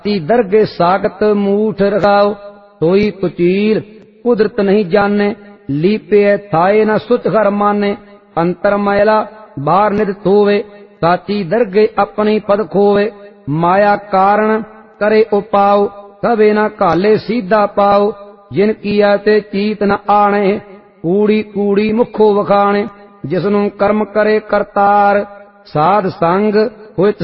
ती दरगे सागत मूठ रखाओ सोई कुचील कुदरत नहीं जाने लीपे थाए न सुच घर माने अंतर मैला बाहर नित धोवे साची दरगे अपनी पद खोवे माया कारण करे उपाओ कबे न काले सीधा पाओ जिन किया ते चीत न आने कूड़ी कूड़ी मुखो वखाने जिसनों कर्म करे करतार साध संग होए